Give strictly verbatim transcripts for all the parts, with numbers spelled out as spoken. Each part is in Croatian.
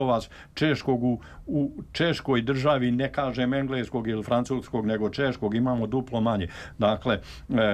češkog u, u češkoj državi, ne kažem engleskog ili francuskog, nego češkog, imamo duplo manje. Dakle, e, e,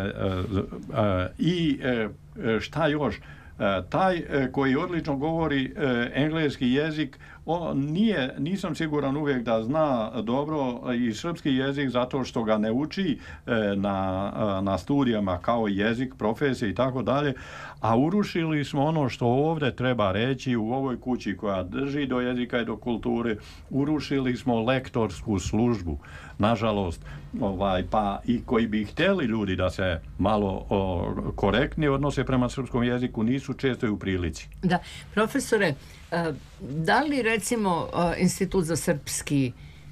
e, i e, šta još? Taj koji odlično govori engleski jezik, on nije, nisam siguran uvijek da zna dobro i srpski jezik zato što ga ne uči na, na studijama kao jezik, profesije i tako dalje, a urušili smo ono što ovdje treba reći u ovoj kući koja drži do jezika i do kulture, urušili smo lektorsku službu, nažalost, ovaj, pa i koji bi htjeli ljudi da se malo o, korektnije odnose prema srpskom jeziku, nisu često i u prilici. Da, profesore, da li recimo Institut za srpski,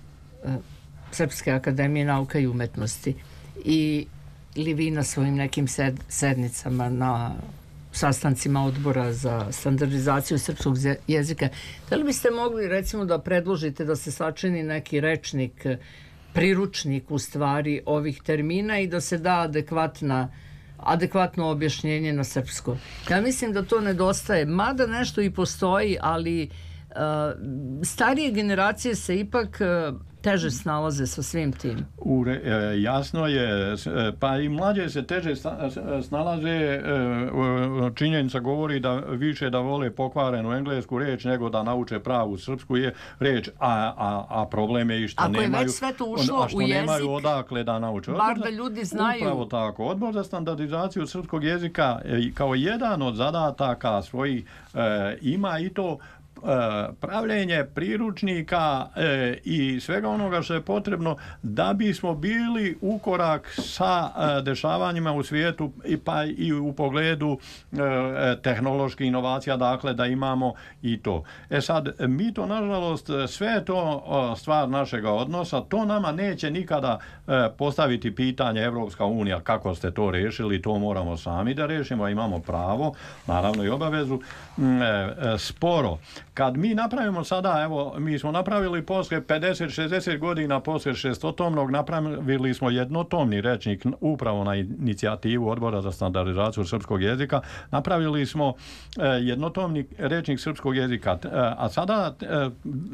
Srpske akademije nauka i umetnosti i ili vi na svojim nekim sed, sednicama na sastancima odbora za standardizaciju srpskog jezika, da li biste mogli recimo da predložite da se sačini neki rečnik, priručnik u stvari ovih termina i da se da adekvatna adekvatno objašnjenje na srpsko. Ja mislim da to nedostaje, mada nešto i postoji, ali uh, starije generacije se ipak uh, teže snalaze sa svim tim. U, e, jasno je, pa i mlađe se teže snalaze, e, činjenica govori da više da vole pokvarenu englesku reč nego da nauče pravu srpsku je reč, a, a, a problem je i što Ako nemaju, je već sve to ušlo a što u jezik, nemaju odakle da nauče. Bar da ljudi znaju. Upravo tako. Odbor za standardizaciju srpskog jezika kao jedan od zadataka svojih e, ima i to pravljenje priručnika e, i svega onoga što je potrebno da bismo bili u korak sa e, dešavanjima u svijetu i pa i u pogledu e, tehnoloških inovacija, dakle da imamo i to. E sad, mi to nažalost, sve to o, stvar našega odnosa, to nama neće nikada e, postaviti pitanje Evropska unija kako ste to rešili, to moramo sami da rešimo, a imamo pravo, naravno i obavezu, e, e, sporo. Kad mi napravimo sada, evo, mi smo napravili posle pedeset šezdeset godina, posle šestotomnog, napravili smo jednotomni rečnik upravo na inicijativu Odbora za standardizaciju srpskog jezika, napravili smo e, jednotomni rečnik srpskog jezika, e, a sada e,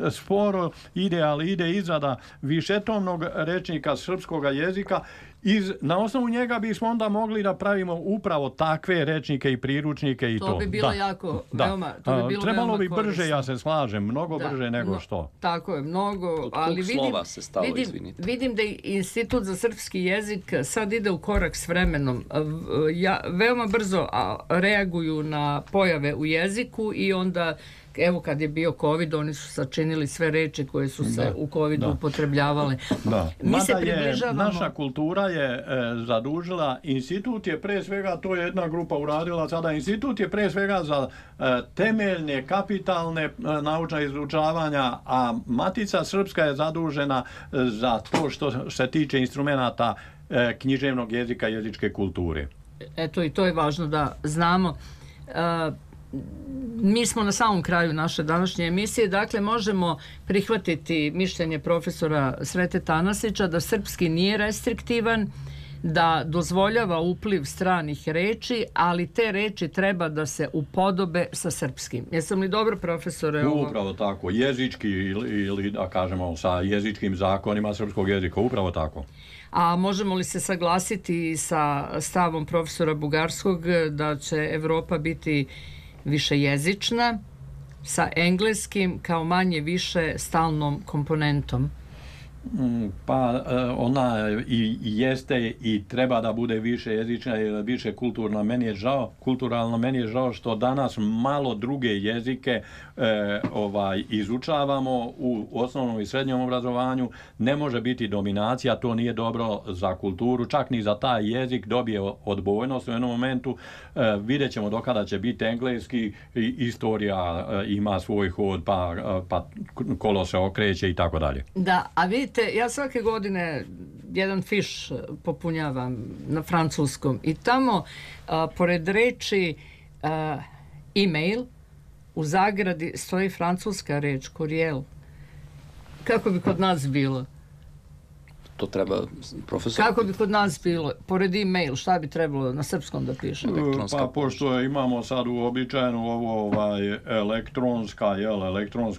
sporo ide, ali ide izrada višetomnog rečnika srpskog jezika. Iz, na osnovu njega bismo onda mogli da pravimo upravo takve rečnike i priručnike i to. To bi bilo da. jako, da. veoma, to bi bilo trebalo veoma bi brže, korisno. Ja se slažem, mnogo da. brže nego no, što. Tako je, mnogo, Od ali vidim, slova se stalo, vidim, izvinite. vidim da Institut za srpski jezik sad ide u korak s vremenom. Ja, veoma brzo reaguju na pojave u jeziku i onda evo kad je bio COVID, oni su sačinili sve reči koje su se da, u covidu da. upotrebljavale. Da. Mi Mada se približavamo... Je, naša kultura je e, zadužila, institut je pre svega, to je jedna grupa uradila sada, institut je pre svega za e, temeljne, kapitalne e, naučna izučavanja, a Matica Srpska je zadužena e, za to što se tiče instrumenata e, književnog jezika i jezičke kulture. Eto i to je važno da znamo. E, Mi smo na samom kraju naše današnje emisije, dakle možemo prihvatiti mišljenje profesora Srete Tanasića da srpski nije restriktivan, da dozvoljava upliv stranih reči, ali te reči treba da se upodobe sa srpskim. Jesam li dobro, profesore? Ovo? Upravo tako, jezički ili, ili da kažemo sa jezičkim zakonima srpskog jezika, upravo tako. A možemo li se saglasiti sa stavom profesora Bugarskog da će Evropa biti više jezična, sa engleskim kao manje više stalnom komponentom? Pa ona i jeste i treba da bude više jezična ili više kulturna. Meni je žao, kulturalno meni je žao što danas malo druge jezike e, ovaj izučavamo u osnovnom i srednjem obrazovanju. Ne može biti dominacija, to nije dobro za kulturu, čak ni za taj jezik dobije odbojnost u jednom momentu. E, vidjet ćemo do kada će biti engleski, i istorija e, ima svoj hod, pa, pa kolo se okreće i tako dalje. Da, a vidite, ja svake godine jedan fiš popunjavam na francuskom i tamo a, pored reči a, e-mail u zagradi stoji francuska reč courriel. Kako bi kod nas bilo? to treba profesor. Kako bi kod nas bilo? Pored e-mail, šta bi trebalo na srpskom da piše? Pa pošto imamo sad uobičajenu ovo ovaj elektronska, jel, elektronsko